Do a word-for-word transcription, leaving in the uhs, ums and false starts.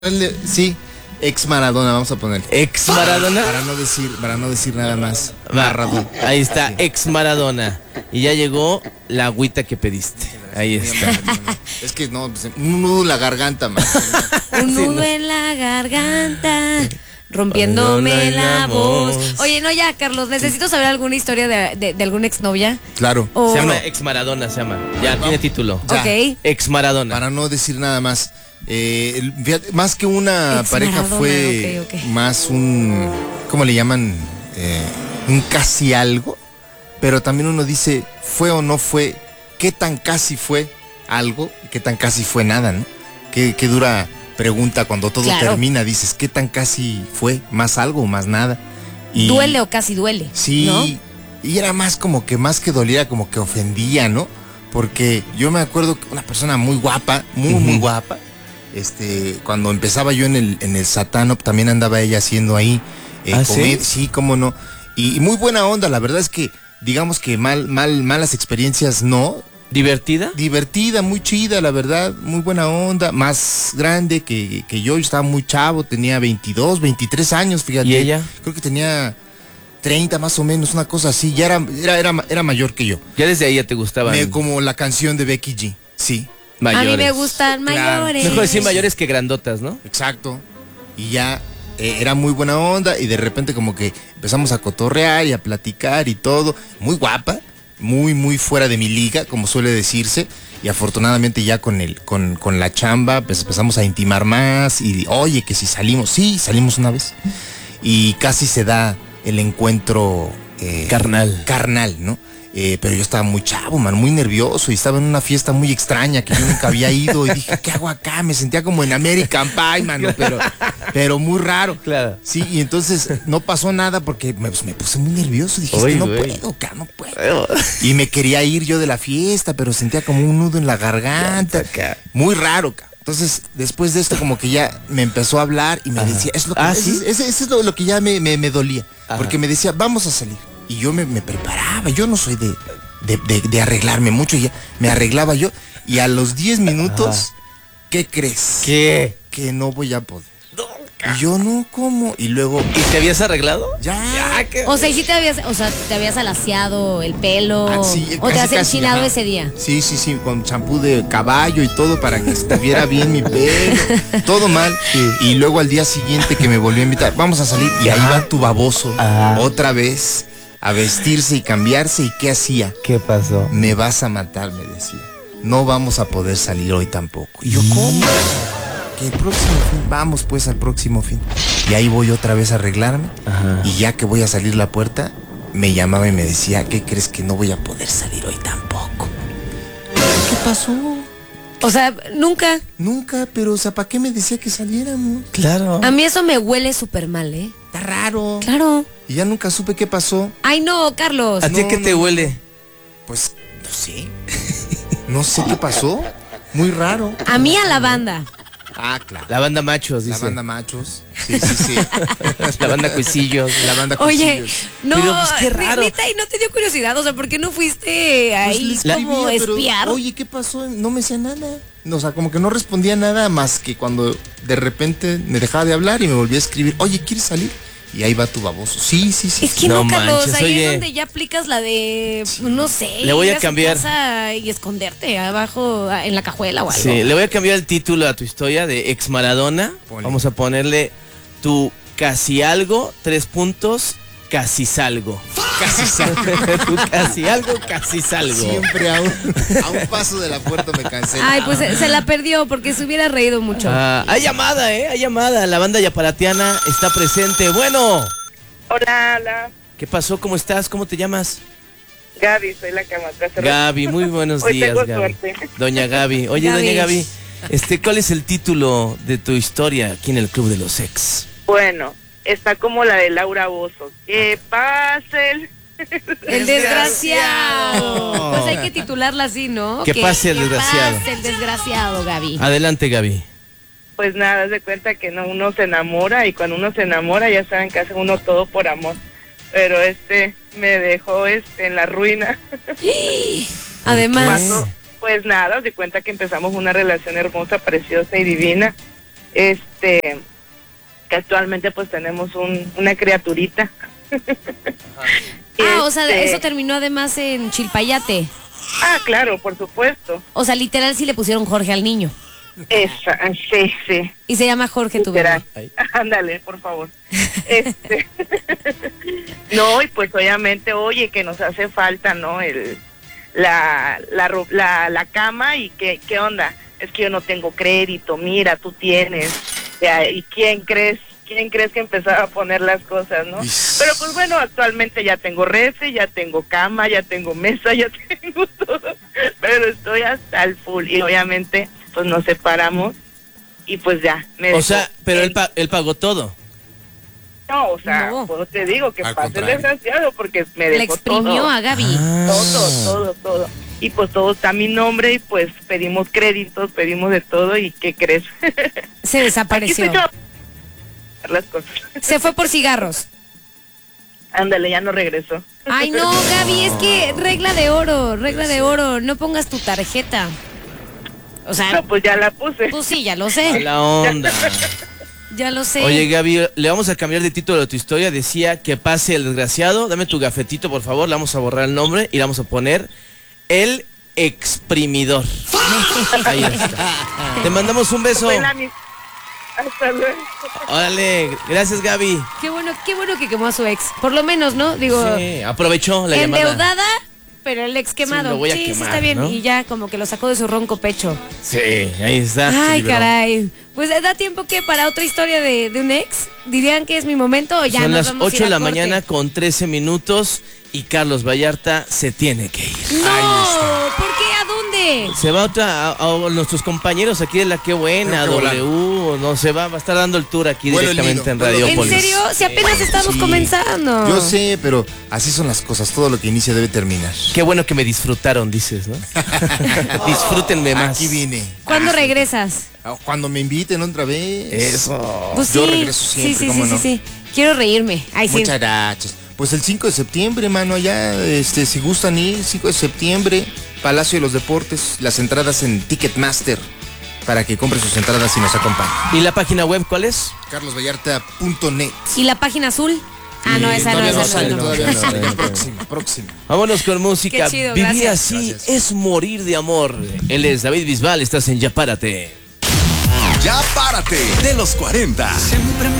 Sí, ex Maradona, vamos a poner. Ex Maradona. Para no decir, para no decir nada más. Va, ahí está, sí. Ex Maradona. Y ya llegó la agüita que pediste. Ahí está. Es que no, un nudo en la garganta, man. Un nudo sí, no. en la garganta, rompiéndome la voz. Oye, no, ya, Carlos, necesito saber alguna historia de, de, de alguna exnovia. Claro. O... Se llama Ex Maradona, se llama. Ya, no. Tiene título. Ya. Ok. Ex Maradona. Para no decir nada más. Eh, fíjate, más que una Ex pareja Maradona, fue okay, okay. más un, ¿cómo le llaman? Eh, un casi algo. Pero también uno dice, ¿fue o no fue? ¿Qué tan casi fue algo? ¿Qué tan casi fue nada, no? Qué, qué dura pregunta cuando todo claro. termina. Dices, ¿qué tan casi fue? ¿Más algo o más nada? Y, duele o casi duele. Sí, ¿no? Y era más como que, más que doliera, como que ofendía, ¿no? Porque yo me acuerdo que una persona muy guapa, muy, uh-huh. muy guapa. Este, cuando empezaba yo en el, en el Satanop, también andaba ella haciendo ahí. Eh, ¿Ah, comer, sí? Sí, cómo no. Y, y muy buena onda, la verdad es que, digamos que mal, mal, malas experiencias no. ¿Divertida? Divertida, muy chida, la verdad, muy buena onda, más grande que, que yo, yo estaba muy chavo, tenía veintidós, veintitrés años, fíjate. ¿Y ella? Creo que tenía treinta más o menos, una cosa así, ya era, era, era, era mayor que yo. Ya desde ahí ya te gustaba. Como la canción de Becky G, sí. Mayores. A mí me gustan mayores. Claro. Mejor decir mayores que grandotas, ¿no? Exacto. Y ya eh, era muy buena onda y de repente como que empezamos a cotorrear y a platicar y todo. Muy guapa, muy, muy fuera de mi liga, como suele decirse. Y afortunadamente ya con el, con, con la chamba, pues empezamos a intimar más y oye, que si salimos, sí, salimos una vez. Y casi se da el encuentro eh, carnal. Carnal, ¿no? Eh, pero yo estaba muy chavo, man, muy nervioso y estaba en una fiesta muy extraña que yo nunca había ido y dije, ¿qué hago acá? Me sentía como en American Pie, mano, pero, pero muy raro. Claro. Sí, y entonces no pasó nada porque me, pues, me puse muy nervioso, dije, Oy, es que no wey. puedo, acá no puedo. Y me quería ir yo de la fiesta, pero sentía como un nudo en la garganta. Muy raro, acá. Entonces, después de esto, como que ya me empezó a hablar y me Ajá. decía, es lo que, ¿Ah, ese, sí? ese, ese es lo, lo que ya me, me, me dolía. Ajá. Porque me decía, vamos a salir. Y yo me, me preparaba, yo no soy de, de, de, de arreglarme mucho, ya me arreglaba yo. Y a los diez minutos, Ajá. ¿qué crees? ¿Qué? Que no voy a poder. Y yo no, ¿cómo? Y luego... ¿Y te habías arreglado? Ya. ya ¿qué? O sea, ¿y si te habías, o sea, te habías alaciado el pelo? Ah, sí, ¿O casi, te has casi, enchinado ajá. ese día? Sí, sí, sí, con champú de caballo y todo para que estuviera bien mi pelo. Todo mal. Sí. Y luego al día siguiente que me volvió a invitar, vamos a salir. Y ahí va tu baboso. Ajá. Otra vez a vestirse y cambiarse. ¿Y qué hacía? ¿Qué pasó? Me vas a matar, me decía. No vamos a poder salir hoy tampoco. Y yo, ¿cómo? Que el próximo fin, vamos pues al próximo fin. Y ahí voy otra vez a arreglarme. Ajá. Y ya que voy a salir la puerta, me llamaba y me decía, ¿qué crees que no voy a poder salir hoy tampoco? ¿Qué pasó? O sea, nunca. Nunca, pero o sea, ¿para qué me decía que saliéramos? Claro. A mí eso me huele súper mal, ¿eh? Está raro. Claro. Y ya nunca supe qué pasó. Ay, no, Carlos. ¿A ti no, qué no, te huele? Pues, no sé. No sé qué pasó. Muy raro. A mí a la banda. Ah, claro. La banda machos, dice. La banda machos. Sí, sí, sí. La banda cuisillos. La banda Oye, cuisillos. no, pero, pues, qué raro. Neta, y no te dio curiosidad, o sea, ¿por qué no fuiste ahí pues como escribía, espiar? Pero, oye, ¿qué pasó? No me decía nada. O sea, como que no respondía nada más que cuando de repente me dejaba de hablar y me volvía a escribir, oye, ¿quieres salir? Y ahí va tu baboso. Sí, sí, sí. Es que no, no Carlos, manches, ahí oye. es donde ya aplicas la de, sí. no sé, le voy a ir a cambiar su casa y esconderte abajo en la cajuela o algo. Sí, le voy a cambiar el título a tu historia de Ex Maradona. Ponle. Vamos a ponerle tu casi algo, tres puntos, casi salgo. Casi salgo. Tu casi algo, casi salgo. Siempre a un, a un paso de la puerta me cansé. Ay, pues se, se la perdió porque se hubiera reído mucho. Ah, hay llamada, ¿eh? Hay llamada. La banda yaparatiana está presente. Bueno. Hola, hola. ¿Qué pasó? ¿Cómo estás? ¿Cómo te llamas? Gaby, soy la que me atrás. Gaby, muy buenos Hoy días, tengo Gaby. Suerte. Doña Gaby. Oye, Gaby. doña Gaby, este, ¿cuál es el título de tu historia aquí en el Club de los Ex? Bueno, está como la de Laura Bozos. ¡Que pase el... El desgraciado. Pues hay que titularla así, ¿no? Que pase el desgraciado. Que pase el desgraciado, Gaby. Adelante, Gaby. Pues nada, haz de cuenta que no, uno se enamora y cuando uno se enamora ya saben que hace uno todo por amor. Pero este me dejó este en la ruina. Además. Pasó, pues nada, haz de cuenta que empezamos una relación hermosa, preciosa y divina. este, que actualmente pues tenemos un, una criaturita. Ah, este, o sea, eso terminó además en Chilpayate. Ah, claro, por supuesto. O sea, literal sí le pusieron Jorge al niño. Esa, sí, sí. Y se llama Jorge tu bebé. Ándale, por favor. Este, no, y pues obviamente, oye, que nos hace falta, ¿no? El, la, la, la, la cama y que, ¿qué onda? Es que yo no tengo crédito, mira, tú tienes. Ya, ¿y quién crees? ¿Quién crees que empezaba a poner las cosas, no? Pero pues bueno, actualmente ya tengo refri, ya tengo cama, ya tengo mesa, ya tengo todo. Pero estoy hasta el full y obviamente pues nos separamos y pues ya. Me o sea, pero él, pa él pagó todo. No, o sea, no. Pues te digo que pase el desgraciado porque me dejó. Le exprimió todo. a Gaby. Ah. Todo, todo, todo. Y pues todo está a mi nombre y pues pedimos créditos, pedimos de todo y ¿qué crees? Se desapareció. Las cosas. Se fue por cigarros. Ándale, ya no regresó. Ay, no, Gaby, es que regla de oro, regla de oro, no pongas tu tarjeta. O sea, no, pues ya la puse. Pues sí, ya lo sé. A la onda. Ya lo sé. Oye, Gaby, le vamos a cambiar de título de tu historia. Decía que pase el desgraciado. Dame tu gafetito, por favor. Le vamos a borrar el nombre y le vamos a poner el exprimidor. Ahí está. Te mandamos un beso. Hasta luego. Órale, gracias, Gaby. Qué bueno, qué bueno que quemó a su ex. Por lo menos, ¿no? Digo, sí, aprovechó la endeudada, llamada. pero el ex quemado. Sí, lo voy a sí, quemar, sí está bien. ¿no? Y ya como que lo sacó de su ronco pecho. Sí, ahí está. Ay, caray. Pues da tiempo que para otra historia de, de un ex. ¿Dirían que es mi momento o ya? Son nos las vamos a ir ocho a de la corte? mañana con trece minutos y Carlos Vallarta se tiene que ir. No, ¿por qué? ¿A dónde? Se va otra, a, a nuestros compañeros aquí de la Qué Buena, W, no se va, va a estar dando el tour aquí Vuelo directamente lindo, en vuelo Radiopolis. ¿En serio? Si apenas estamos Sí. comenzando. Yo sé, pero así son las cosas. Todo lo que inicia debe terminar. Qué bueno que me disfrutaron, dices, ¿no? Disfrútenme más. Aquí vine. ¿Cuándo regresas? Cuando me inviten otra vez. Eso. Pues Yo sí, regreso siempre, sí, sí, ¿cómo sí, no? sí, sí. Quiero reírme. Ay, sí. Muchas gracias. Pues el cinco de septiembre, mano, allá, este, si gustan ir, cinco de septiembre, Palacio de los Deportes, las entradas en Ticketmaster, para que compre sus entradas y nos acompañe. ¿Y la página web cuál es? carlos vallarta punto net. ¿Y la página azul? Ah, no, Eh, esa no, todavía esa no sale, no. todavía no. Ya próxima, próxima. Vámonos con música. Qué chido, Vivir gracias. así Gracias. es morir de amor. Él es David Bisbal, estás en Ya Párate. Ya Párate de los cuarenta. Siempre me